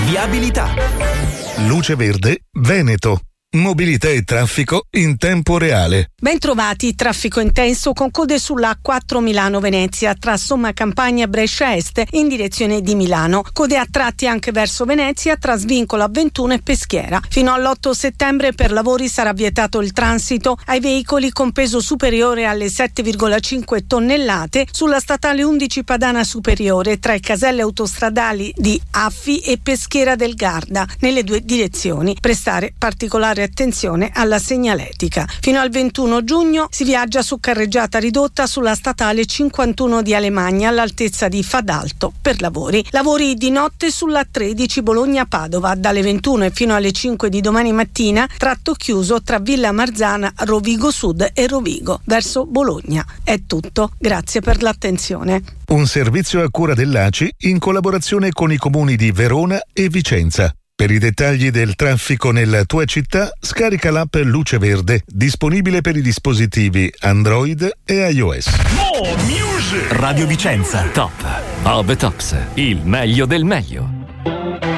Viabilità. Luce Verde Veneto. Mobilità e traffico in tempo reale. Bentrovati, traffico intenso con code sulla A4 Milano-Venezia tra Somma Campagna e Brescia Est in direzione di Milano. Code a tratti anche verso Venezia tra Svincolo A21 e Peschiera. Fino all'8 settembre per lavori sarà vietato il transito ai veicoli con peso superiore alle 7,5 tonnellate sulla statale 11 Padana Superiore tra i caselli autostradali di Affi e Peschiera del Garda nelle due direzioni. Prestare particolare attenzione alla segnaletica. Fino al 21 giugno si viaggia su carreggiata ridotta sulla statale 51 di Alemagna all'altezza di Fadalto per lavori. Lavori di notte sulla 13 Bologna-Padova dalle 21 e fino alle 5 di domani mattina, tratto chiuso tra Villa Marzana, Rovigo Sud e Rovigo verso Bologna. È tutto, grazie per l'attenzione. Un servizio a cura dell'ACI in collaborazione con i comuni di Verona e Vicenza. Per i dettagli del traffico nella tua città, scarica l'app Luce Verde, disponibile per i dispositivi Android e iOS. More music. Radio Vicenza. Top of the Tops. Il meglio del meglio.